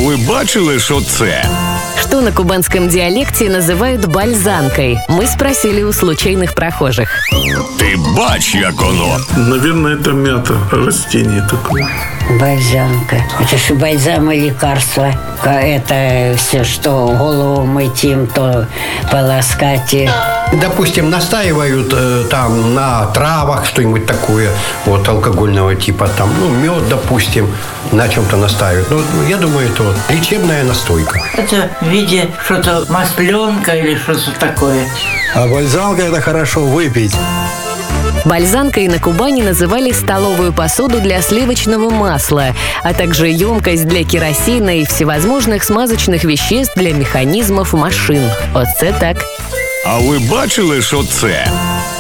ви бачили, що це? Что на кубанском диалекте называют бальзанкой? Мы спросили у случайных прохожих. Ти бач, як оно. Наверное, это мята, растение такое. Бальзамка. Это же бальзам и лекарство. Это все, что голову мыть им, то полоскать. Допустим, настаивают там на травах что-нибудь такое, вот алкогольного типа, там, мед, допустим, на чем-то настаивают. Я думаю, это вот лечебная настойка. Это в виде что-то масленка или что-то такое. А бальзамка – это хорошо выпить. Бальзанкой на Кубани называли столовую посуду для сливочного масла, а также емкость для керосина и всевозможных смазочных веществ для механизмов машин. Оце так. А ви бачили, що це?